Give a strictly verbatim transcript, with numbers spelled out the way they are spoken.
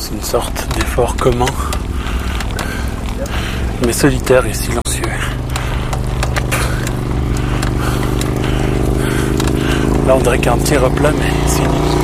C'est une sorte d'effort commun, mais solitaire et silencieux. Là on dirait qu'un tir à plat, mais c'est unique.